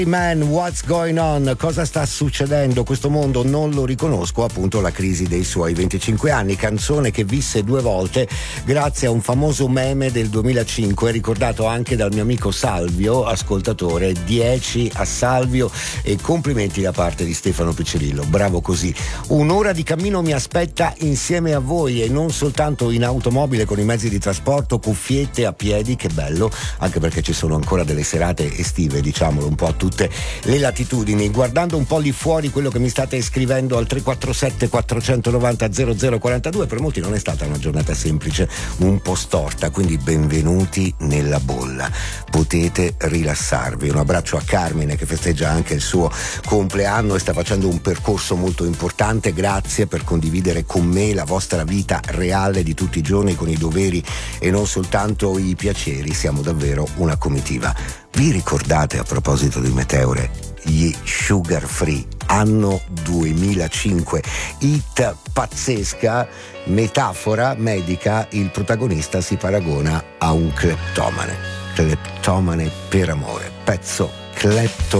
Man, what's going on? Cosa sta succedendo? Questo mondo non lo riconosco, appunto la crisi dei suoi 25 anni, canzone che visse 2 volte grazie a un famoso meme del 2005 ricordato anche dal mio amico Salvio, ascoltatore. 10 a Salvio e complimenti da parte di Stefano Piccirillo, bravo così. Un'ora di cammino mi aspetta insieme a voi e non soltanto in automobile con i mezzi di trasporto, cuffiette, a piedi, che bello, anche perché ci sono ancora delle serate estive, diciamolo un po' a tutte le latitudini. Guardando un po' lì fuori quello che mi state scrivendo al 347 490 0042, per molti non è stata una giornata semplice, un po' storta, quindi benvenuti nella bolla, potete rilassarvi. Un abbraccio a Carmine che festeggia anche il suo compleanno e sta facendo un percorso molto importante. Grazie per condividere con me la vostra vita reale di tutti i giorni, con i doveri e non soltanto i piaceri. Siamo davvero una comitiva. Vi ricordate, a proposito di Meteore, gli Sugar Free, anno 2005, hit pazzesca, metafora medica, il protagonista si paragona a un cleptomane per amore, pezzo cleptomane.